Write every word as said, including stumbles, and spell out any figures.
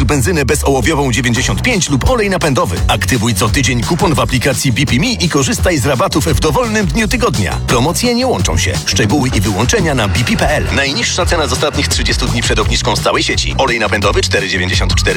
litr benzynę bezołowiową dziewięćdziesiąt pięć lub olej napędowy. Aktywuj co tydzień kupon w aplikacji B P M i korzystaj z rabatów w dowolnym dniu tygodnia. Promocje nie łączą się. Szczegóły i wyłączenia na b p kropka p l. Najniższa cena z ostatnich trzydziestu dni przed obniżką z całej sieci. Olej napędowy cztery dziewięćdziesiąt cztery